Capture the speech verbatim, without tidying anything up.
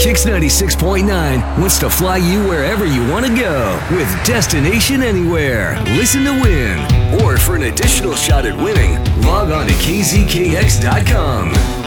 Kix ninety-six point nine wants to fly you wherever you want to go with Destination Anywhere. Listen to win. Or for an additional shot at winning, log on to K Z K X dot com.